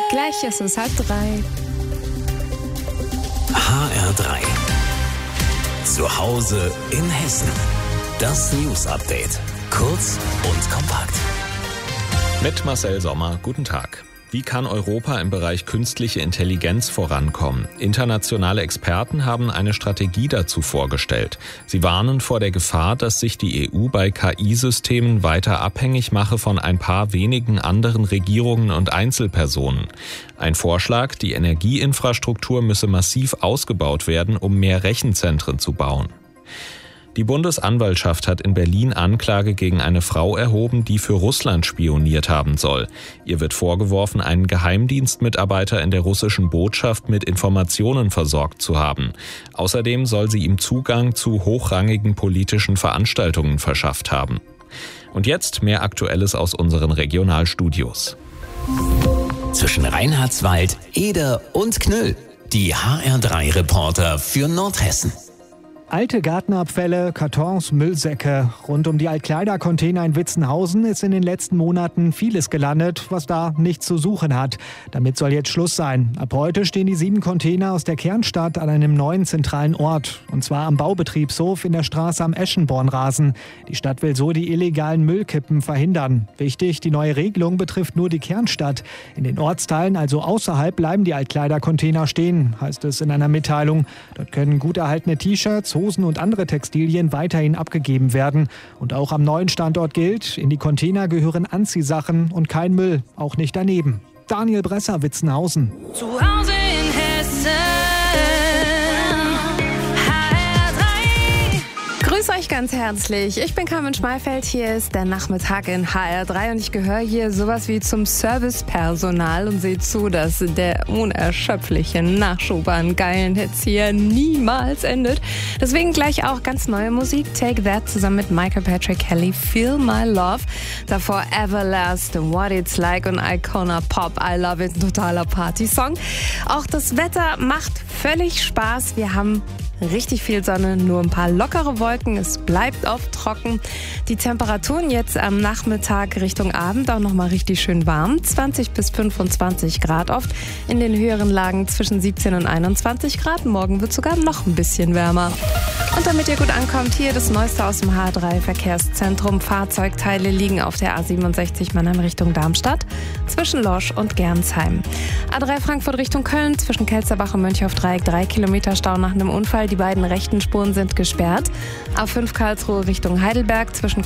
Gleich ist es 2:30. HR3. Zu Hause in Hessen. Das News-Update. Kurz und kompakt. Mit Marcel Sommer, guten Tag. Wie kann Europa im Bereich künstliche Intelligenz vorankommen? Internationale Experten haben eine Strategie dazu vorgestellt. Sie warnen vor der Gefahr, dass sich die EU bei KI-Systemen weiter abhängig mache von ein paar wenigen anderen Regierungen und Einzelpersonen. Ein Vorschlag, die Energieinfrastruktur müsse massiv ausgebaut werden, um mehr Rechenzentren zu bauen. Die Bundesanwaltschaft hat in Berlin Anklage gegen eine Frau erhoben, die für Russland spioniert haben soll. Ihr wird vorgeworfen, einen Geheimdienstmitarbeiter in der russischen Botschaft mit Informationen versorgt zu haben. Außerdem soll sie ihm Zugang zu hochrangigen politischen Veranstaltungen verschafft haben. Und jetzt mehr Aktuelles aus unseren Regionalstudios. Zwischen Reinhardswald, Eder und Knüll. Die HR3-Reporter für Nordhessen. Alte Gartenabfälle, Kartons, Müllsäcke. Rund um die Altkleidercontainer in Witzenhausen ist in den letzten Monaten vieles gelandet, was da nichts zu suchen hat. Damit soll jetzt Schluss sein. Ab heute stehen die 7 Container aus der Kernstadt an einem neuen zentralen Ort. Und zwar am Baubetriebshof in der Straße am Eschenbornrasen. Die Stadt will so die illegalen Müllkippen verhindern. Wichtig, die neue Regelung betrifft nur die Kernstadt. In den Ortsteilen, also außerhalb, bleiben die Altkleidercontainer stehen, heißt es in einer Mitteilung. Dort können gut erhaltene T-Shirts, Hosen und andere Textilien weiterhin abgegeben werden. Und auch am neuen Standort gilt, in die Container gehören Anziehsachen und kein Müll, auch nicht daneben. Daniel Bresser, Witzenhausen. Zu Hause in Hessen. Grüß euch ganz herzlich. Ich bin Carmen Schmeifeld. Hier ist der Nachmittag in HR3 und ich gehöre hier sowas wie zum Servicepersonal und sehe zu, dass der unerschöpfliche Nachschub an geilen Hits hier niemals endet. Deswegen gleich auch ganz neue Musik. Take That zusammen mit Michael Patrick Kelly, Feel My Love. Davor Everlast, What It's Like und Icona Pop, I Love It, ein totaler Party-Song. Auch das Wetter macht völlig Spaß. Wir haben richtig viel Sonne, nur ein paar lockere Wolken. Es bleibt oft trocken. Die Temperaturen jetzt am Nachmittag Richtung Abend auch nochmal richtig schön warm. 20 bis 25 Grad oft. In den höheren Lagen zwischen 17 und 21 Grad. Morgen wird sogar noch ein bisschen wärmer. Und damit ihr gut ankommt, hier das Neueste aus dem H3-Verkehrszentrum. Fahrzeugteile liegen auf der A67 Mannheim Richtung Darmstadt zwischen Lorsch und Gernsheim. A3 Frankfurt Richtung Köln zwischen Kelsterbach und Mönchhof-Dreieck 3 Kilometer Stau nach einem Unfall. Die beiden rechten Spuren sind gesperrt. A5 Karlsruhe Richtung Heidelberg zwischen